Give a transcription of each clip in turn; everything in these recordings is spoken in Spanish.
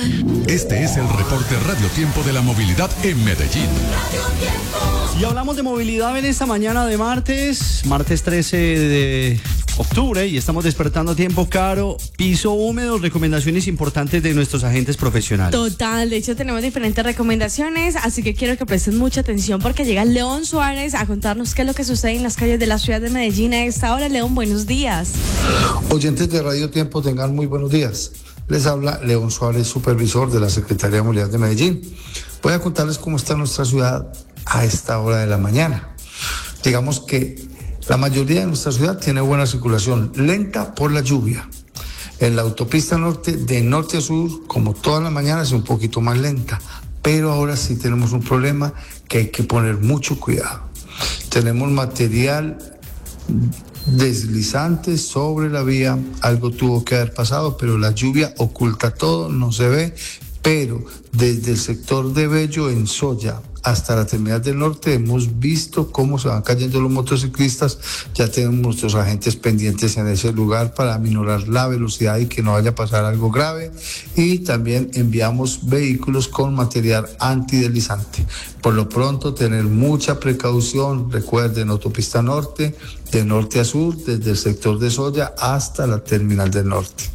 Este es el reporte Radio Tiempo de la movilidad en Medellín. Y hablamos de movilidad en esta mañana de martes 13 de octubre, y estamos despertando a tiempo. Caro, piso húmedo, recomendaciones importantes de nuestros agentes profesionales. Total, de hecho tenemos diferentes recomendaciones, así que quiero que presten mucha atención porque llega León Suárez a contarnos qué es lo que sucede en las calles de la ciudad de Medellín a esta hora. León, buenos días. Oyentes de Radio Tiempo, tengan muy buenos días. Les habla León Suárez, supervisor de la Secretaría de Movilidad de Medellín. Voy a contarles cómo está nuestra ciudad a esta hora de la mañana. Digamos que la mayoría de nuestra ciudad tiene buena circulación, lenta por la lluvia. En la autopista norte, de norte a sur, como toda la mañana, es un poquito más lenta. Pero ahora sí tenemos un problema que hay que poner mucho cuidado. Tenemos material deslizante sobre la vía, algo tuvo que haber pasado, pero la lluvia oculta todo, no se ve. Pero desde el sector de Bello en Soya hasta la terminal del norte hemos visto cómo se van cayendo los motociclistas. Ya tenemos nuestros agentes pendientes en ese lugar para aminorar la velocidad y que no vaya a pasar algo grave. Y también enviamos vehículos con material antideslizante. Por lo pronto, tener mucha precaución. Recuerden, autopista norte, de norte a sur, desde el sector de Soya hasta la terminal del norte.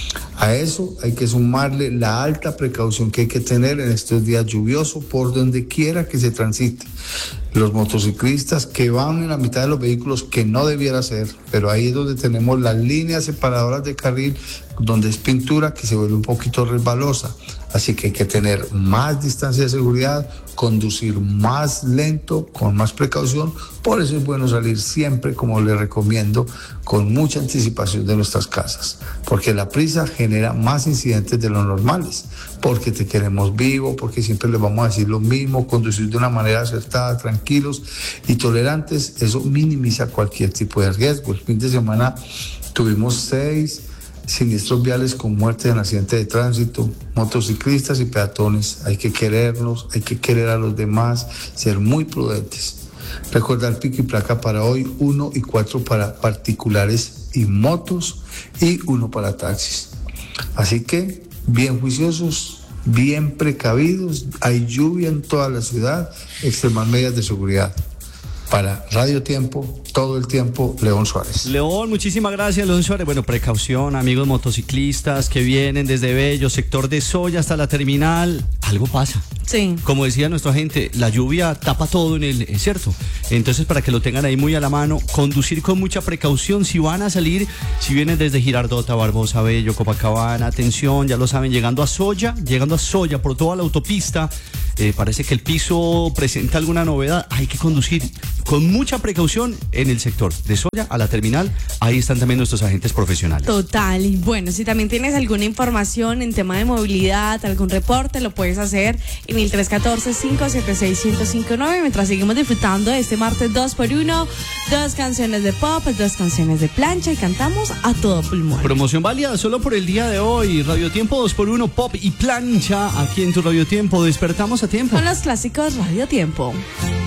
A eso hay que sumarle la alta precaución que hay que tener en estos días lluviosos por donde quiera que se transite. Los motociclistas que van en la mitad de los vehículos, que no debiera ser, pero ahí es donde tenemos las líneas separadoras de carril, donde es pintura que se vuelve un poquito resbalosa. Así que hay que tener más distancia de seguridad, conducir más lento, con más precaución. Por eso es bueno salir siempre, como les recomiendo, con mucha anticipación de nuestras casas, porque la prisa genera más incidentes de los normales, porque te queremos vivo, porque siempre les vamos a decir lo mismo, conducir de una manera acertada, tranquilos y tolerantes. Eso minimiza cualquier tipo de riesgo. El fin de semana tuvimos 6 siniestros viales con muerte en accidentes de tránsito, motociclistas y peatones. Hay que querernos, hay que querer a los demás, ser muy prudentes. Recordar pico y placa para hoy, 1 y 4 para particulares y motos y 1 para taxis. Así que bien juiciosos, bien precavidos. Hay lluvia en toda la ciudad, extremar medidas de seguridad. Para Radio Tiempo, todo el tiempo, León Suárez. León, muchísimas gracias, León Suárez. Bueno, precaución, amigos motociclistas que vienen desde Bello, sector de Soya hasta la terminal. Algo pasa. Sí. Como decía nuestra gente, la lluvia tapa todo en el, ¿cierto? Entonces, para que lo tengan ahí muy a la mano, conducir con mucha precaución. Si van a salir, si vienen desde Girardota, Barbosa, Bello, Copacabana, atención, ya lo saben, llegando a Soya por toda la autopista, parece que el piso presenta alguna novedad. Hay que conducir con mucha precaución en el sector de Soya a la terminal. Ahí están también nuestros agentes profesionales. Total, y bueno, si también tienes alguna información en tema de movilidad, algún reporte, lo puedes hacer en el 314-576-1059, mientras seguimos disfrutando de este martes 2x1, 2 canciones de pop, 2 canciones de plancha y cantamos a todo pulmón. Promoción válida solo por el día de hoy. Radio Tiempo 2x1, pop y plancha, aquí en tu Radio Tiempo. Despertamos a tiempo. Con los clásicos Radio Tiempo.